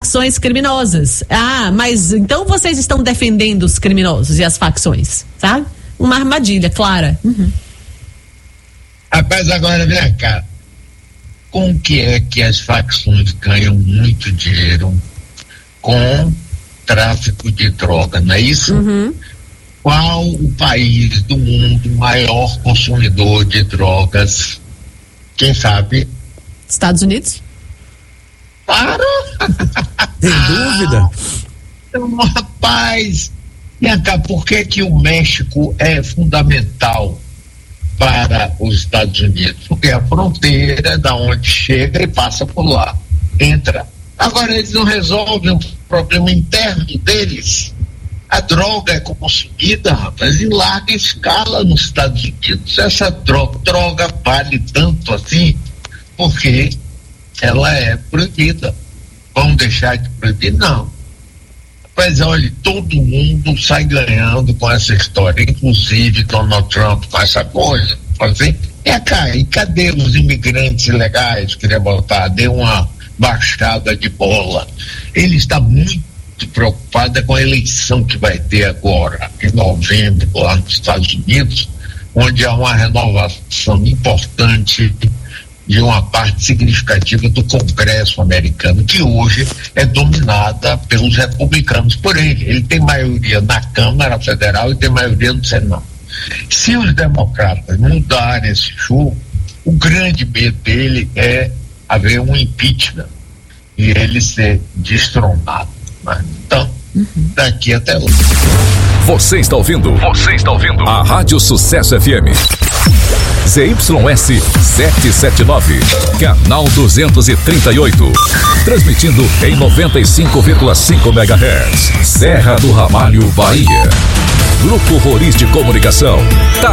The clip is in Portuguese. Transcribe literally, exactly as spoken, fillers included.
facções criminosas. Ah, mas então vocês estão defendendo os criminosos e as facções, sabe? Uma armadilha clara. Uhum. Rapaz, agora vem cá. Como que é que as facções ganham muito dinheiro com tráfico de droga, não é isso? Uhum. Qual o país do mundo maior consumidor de drogas? Quem sabe? Estados Unidos? Para! Tem dúvida? Então, rapaz, vem cá, por que que o México é fundamental para os Estados Unidos? Porque é a fronteira da onde chega e passa por lá, entra. Agora eles não resolvem o problema interno deles. A droga é consumida, rapaz, em larga escala nos Estados Unidos. Essa droga, droga vale tanto assim porque ela é proibida. Vamos deixar de proibir? Não. Mas olha, todo mundo sai ganhando com essa história, inclusive Donald Trump com essa coisa. Assim, é, cara, e cadê os imigrantes ilegais? Queria botar, deu uma baixada de bola. Ele está muito preocupado com a eleição que vai ter agora, em novembro, lá nos Estados Unidos, onde há uma renovação importante de uma parte significativa do Congresso americano, que hoje é dominada pelos republicanos por ele. Ele tem maioria na Câmara Federal e tem maioria no Senado. Se os democratas mudarem esse jogo, o grande medo dele é haver um impeachment e ele ser destronado. Né? Então, uhum. daqui até lá. Você está ouvindo? Você está ouvindo? A Rádio Sucesso F M. Z Y S setecentos e setenta e nove, canal duzentos e trinta e oito, transmitindo em noventa e cinco vírgula cinco megahertz, Serra do Ramalho, Bahia. Grupo Roriz de Comunicação.